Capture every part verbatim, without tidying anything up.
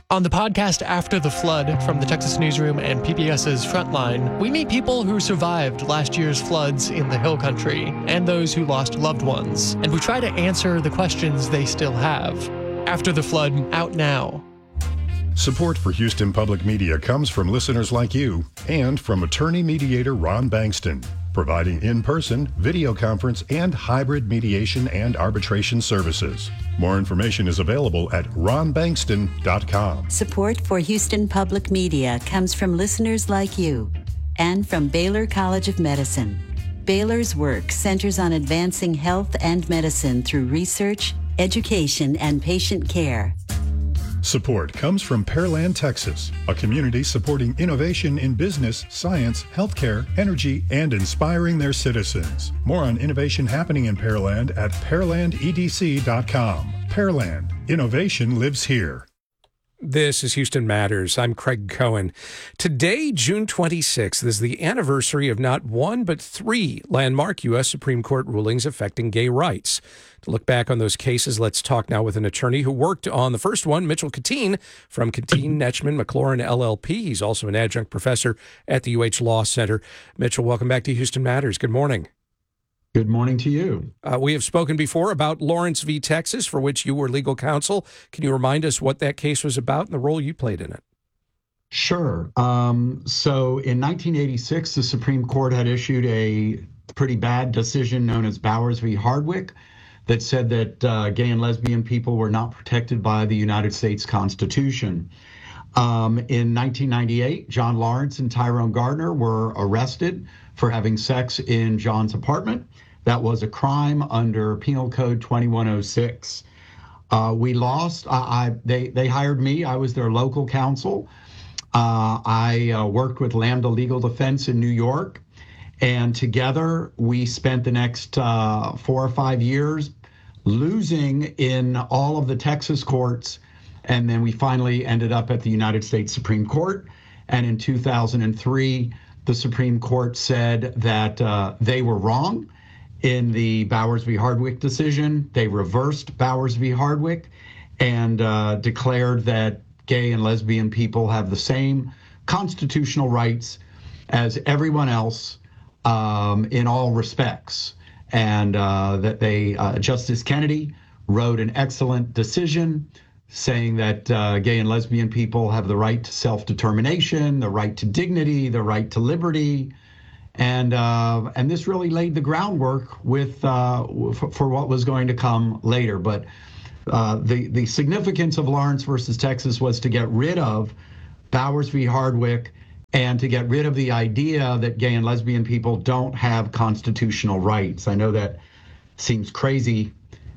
On the podcast After the Flood from the Texas Newsroom and PBS's Frontline, we meet people who survived last year's floods in the Hill Country and those who lost loved ones, and we try to answer the questions they still have. After the Flood, out now. Support for Houston Public Media comes from listeners like you and from attorney mediator Ron Bankston, providing in-person, video conference, and hybrid mediation and arbitration services. More information is available at ron bankston dot com. Support for Houston Public Media comes from listeners like you and from Baylor College of Medicine. Baylor's work centers on advancing health and medicine through research, education, and patient care. Support comes from Pearland, Texas, a community supporting innovation in business, science, healthcare, energy, and inspiring their citizens. More on innovation happening in Pearland at pearland e d c dot com. Pearland, innovation lives here. This is Houston Matters. I'm Craig Cohen. Today, June twenty-sixth, is the anniversary of not one but three landmark U S Supreme Court rulings affecting gay rights. To look back on those cases, let's talk now with an attorney who worked on the first one, Mitchell Katine from Katine, Netchman, McLaurin, L L P. He's also an adjunct professor at the U H Law Center. Mitchell, welcome back to Houston Matters. Good morning. Good morning to you. Uh, we have spoken before about Lawrence v. Texas, for which you were legal counsel. Can you remind us what that case was about and the role you played in it? Sure. Um, so in nineteen eighty-six, the Supreme Court had issued a pretty bad decision known as Bowers v. Hardwick that said that uh, gay and lesbian people were not protected by the United States Constitution. Um, in nineteen ninety-eight, John Lawrence and Tyrone Gardner were arrested for having sex in John's apartment. That was a crime under Penal Code twenty-one oh six. Uh, we lost. I, I they they hired me. I was their local counsel. Uh, I uh, worked with Lambda Legal Defense in New York, and together we spent the next uh, four or five years losing in all of the Texas courts, and then we finally ended up at the United States Supreme Court. And in two thousand three, the Supreme Court said that uh, they were wrong in the Bowers v. Hardwick decision. They reversed Bowers v. Hardwick and uh, declared that gay and lesbian people have the same constitutional rights as everyone else um, in all respects. And uh, that they, uh, Justice Kennedy wrote an excellent decision saying that uh, gay and lesbian people have the right to self-determination, the right to dignity, the right to liberty. And uh, and this really laid the groundwork with uh, for, for what was going to come later. But uh, the the significance of Lawrence versus Texas was to get rid of Bowers v. Hardwick and to get rid of the idea that gay and lesbian people don't have constitutional rights. I know that seems crazy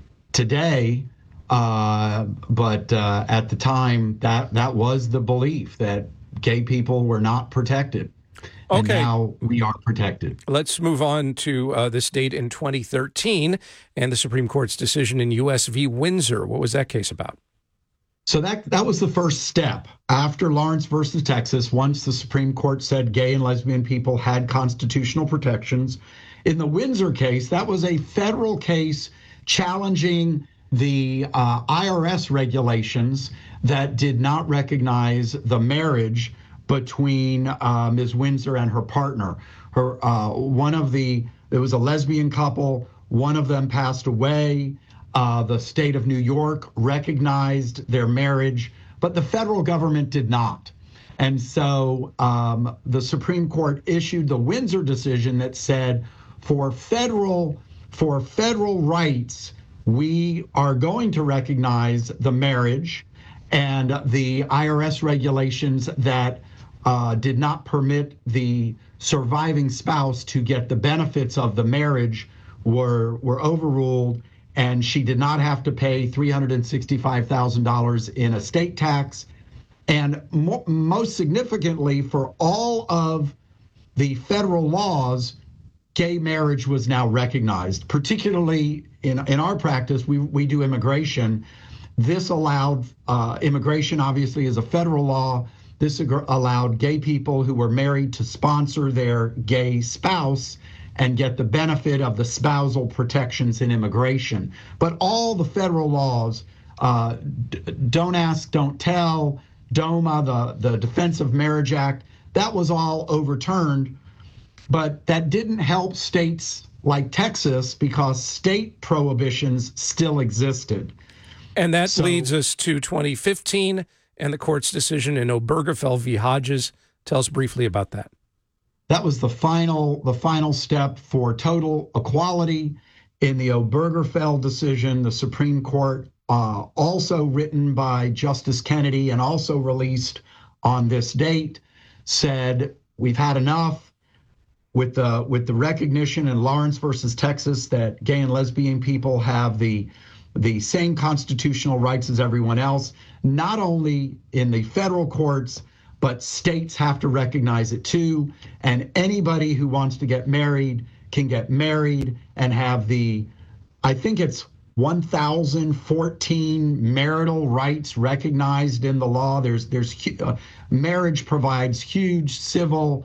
today, uh, but uh, at the time that that was the belief, that gay people were not protected. And okay. Now we are protected. Let's move on to uh, this date in twenty thirteen and the Supreme Court's decision in U S v. Windsor. What was that case about? So that that was the first step. After Lawrence versus Texas, once the Supreme Court said gay and lesbian people had constitutional protections, in the Windsor case, that was a federal case challenging the uh, I R S regulations that did not recognize the marriage between uh, Miz Windsor and her partner. Her uh, one of the there was a lesbian couple. One of them passed away. Uh, the state of New York recognized their marriage, but the federal government did not. And so um, the Supreme Court issued the Windsor decision that said, for federal for federal rights, we are going to recognize the marriage, and the I R S regulations that uh, did not permit the surviving spouse to get the benefits of the marriage were were overruled, and she did not have to pay three hundred sixty-five thousand dollars in estate tax. And mo- most significantly, for all of the federal laws, gay marriage was now recognized. Particularly in, in our practice, we, we do immigration. This allowed, uh, immigration obviously is a federal law. This ag- allowed gay people who were married to sponsor their gay spouse and get the benefit of the spousal protections in immigration. But all the federal laws, uh, d- don't ask, don't tell, DOMA, the, the Defense of Marriage Act, that was all overturned. But that didn't help states like Texas because state prohibitions still existed. And that So- leads us to twenty fifteen and the court's decision in Obergefell v. Hodges. Tell us briefly about that. That was the final the final step for total equality in the Obergefell decision. The Supreme Court, uh, also written by Justice Kennedy and also released on this date, said we've had enough with the with the recognition in Lawrence versus Texas that gay and lesbian people have the the same constitutional rights as everyone else, not only in the federal courts, but states have to recognize it too. And anybody who wants to get married can get married and have the, I think it's one thousand fourteen marital rights recognized in the law. There's, there's uh, marriage provides huge civil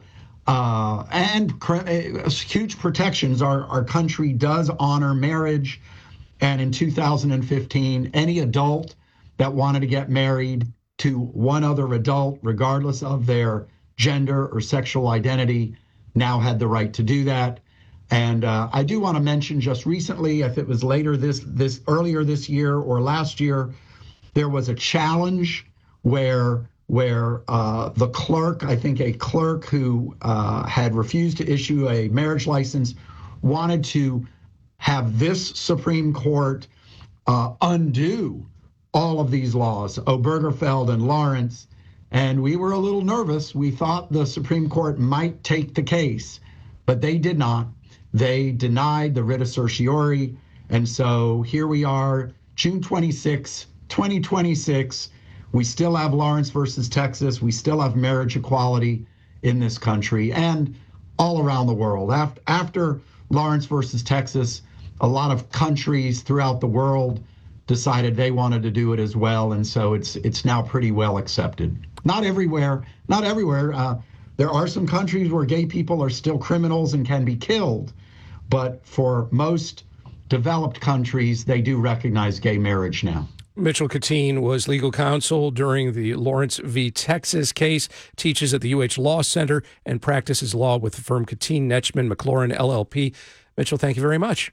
uh, and uh, huge protections. Our, our country does honor marriage. And in two thousand fifteen, any adult that wanted to get married to one other adult, regardless of their gender or sexual identity, now had the right to do that. And uh, I do want to mention just recently, if it was later this, this earlier this year or last year, there was a challenge where where uh, the clerk, I think a clerk who uh, had refused to issue a marriage license, wanted to have this Supreme Court uh, undo all of these laws, Obergefell and Lawrence, and we were a little nervous. We thought the Supreme Court might take the case, but they did not. They denied the writ of certiorari, and so here we are, June twenty-sixth, twenty twenty-six. We still have Lawrence versus Texas. We still have marriage equality in this country and all around the world. After, after Lawrence versus Texas, a lot of countries throughout the world decided they wanted to do it as well, and so it's it's now pretty well accepted. Not everywhere, not everywhere. Uh, there are some countries where gay people are still criminals and can be killed, but for most developed countries, they do recognize gay marriage now. Mitchell Katine was legal counsel during the Lawrence v. Texas case, teaches at the U H Law Center, and practices law with the firm Katine, Netchman, McLaurin, L L P. Mitchell, thank you very much.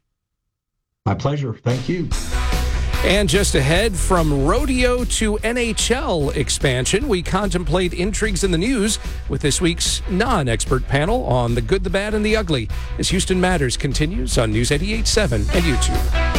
My pleasure. Thank you. And just ahead, from rodeo to N H L expansion, we contemplate intrigues in the news with this week's non-expert panel on the good, the bad, and the ugly as Houston Matters continues on News eighty-eight point seven and YouTube.